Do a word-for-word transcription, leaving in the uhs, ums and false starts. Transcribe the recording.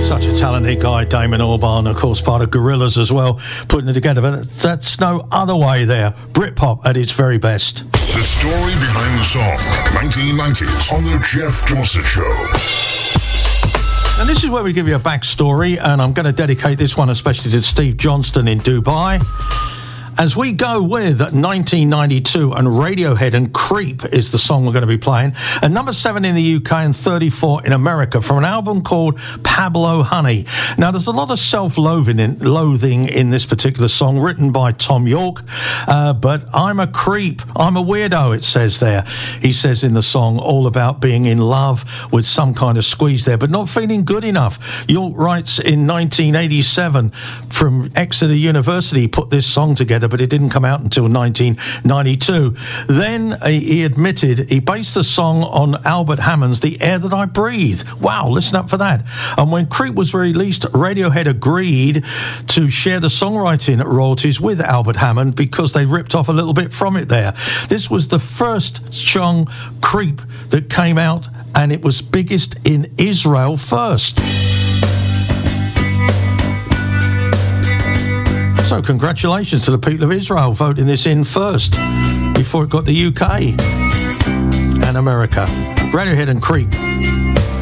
Such a talented guy, Damon Albarn, of course, part of Gorillaz as well, putting it together. But that's no other way there. Britpop at its very best. The story behind the song, nineteen nineties, on the Jeff Dorset Show. And this is where we give you a backstory, and I'm going to dedicate this one especially to Steve Johnston in Dubai. As we go with nineteen ninety-two, and Radiohead and Creep is the song we're going to be playing. And number seven in the U K and thirty-four in America from an album called Pablo Honey. Now, there's a lot of self-loathing in, loathing in this particular song, written by Tom York. Uh, but I'm a creep, I'm a weirdo, it says there. He says in the song, all about being in love with some kind of squeeze there, but not feeling good enough. York writes in nineteen eighty-seven from Exeter University, put this song together, but it didn't come out until nineteen ninety-two. Then uh, he admitted he based the song on Albert Hammond's The Air That I Breathe. Wow, listen up for that. And when Creep was released, Radiohead agreed to share the songwriting royalties with Albert Hammond because they ripped off a little bit from it there. This was the first song, Creep, that came out, and it was biggest in Israel first. So congratulations to the people of Israel voting this in first before it got the U K and America. Radiohead and Creep.